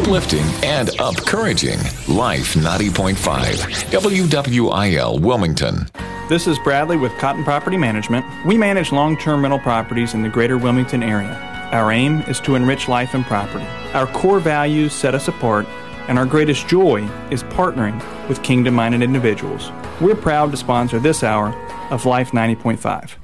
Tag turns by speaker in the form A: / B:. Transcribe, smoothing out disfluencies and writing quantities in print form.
A: uplifting and encouraging. Life 90.5, WWIL Wilmington.
B: This is Bradley with Cotton Property Management. We manage long-term rental properties in the greater Wilmington area. Our aim is to enrich life and property. Our core values set us apart, and our greatest joy is partnering with kingdom-minded individuals. We're proud to sponsor this hour of Life 90.5.